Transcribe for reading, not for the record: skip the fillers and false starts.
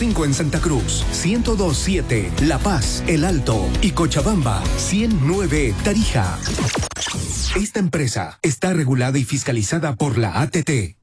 102.5 en Santa Cruz, 102.7 La Paz, El Alto y Cochabamba, 100.9 Tarija. Esta empresa está regulada y fiscalizada por la ATT.